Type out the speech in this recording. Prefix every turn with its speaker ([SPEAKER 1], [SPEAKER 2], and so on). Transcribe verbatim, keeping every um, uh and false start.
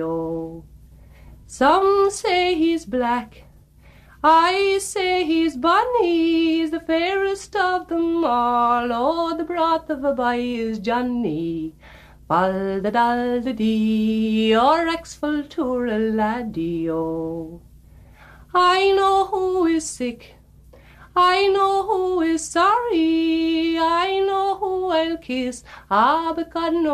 [SPEAKER 1] laddie-o. Some say he's black, I say he's bonny, he's the fairest of them all. Oh, the broth of a boy is Johnny. Fal da dal da dee, or Rexful tour a laddie-o. I know who is sick, I know who is sorry, I know who I'll kiss, ah, but God knows